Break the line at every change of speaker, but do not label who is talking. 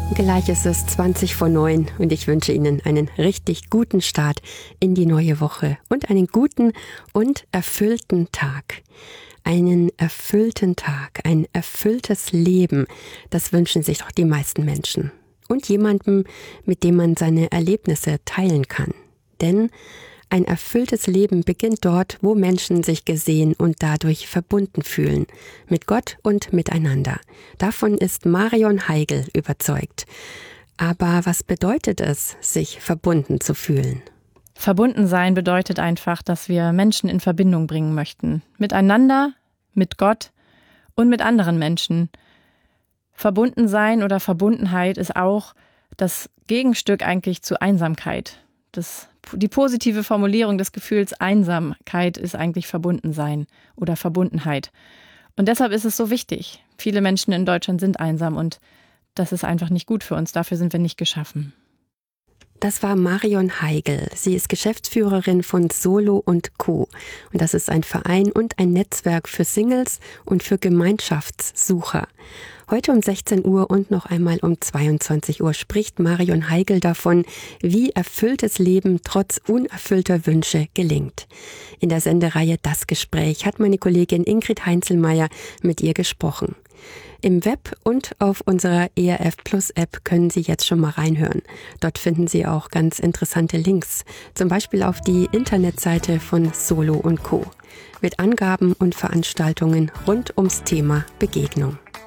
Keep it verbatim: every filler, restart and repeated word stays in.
Gleich ist es zwanzig vor neun und ich wünsche Ihnen einen richtig guten Start in die neue Woche und einen guten und erfüllten Tag. Einen erfüllten Tag, ein erfülltes Leben, das wünschen sich doch die meisten Menschen. Und jemandem, mit dem man seine Erlebnisse teilen kann. Denn ein erfülltes Leben beginnt dort, wo Menschen sich gesehen und dadurch verbunden fühlen. Mit Gott und miteinander. Davon ist Marion Heigl überzeugt. Aber was bedeutet es, sich verbunden zu fühlen?
Verbunden sein bedeutet einfach, dass wir Menschen in Verbindung bringen möchten. Miteinander, mit Gott und mit anderen Menschen. Verbunden sein oder Verbundenheit ist auch das Gegenstück eigentlich zu Einsamkeit. Das, die positive Formulierung des Gefühls Einsamkeit ist eigentlich Verbundensein oder Verbundenheit. Und deshalb ist es so wichtig. Viele Menschen in Deutschland sind einsam und das ist einfach nicht gut für uns. Dafür sind wir nicht geschaffen.
Das war Marion Heigl. Sie ist Geschäftsführerin von Solo und Co. Und das ist ein Verein und ein Netzwerk für Singles und für Gemeinschaftssucher. Heute um sechzehn Uhr und noch einmal um zweiundzwanzig Uhr spricht Marion Heigl davon, wie erfülltes Leben trotz unerfüllter Wünsche gelingt. In der Sendereihe Das Gespräch hat meine Kollegin Ingrid Heinzelmeier mit ihr gesprochen. Im Web und auf unserer E R F Plus App können Sie jetzt schon mal reinhören. Dort finden Sie auch ganz interessante Links, zum Beispiel auf die Internetseite von Solo und Co. mit Angaben und Veranstaltungen rund ums Thema Begegnung.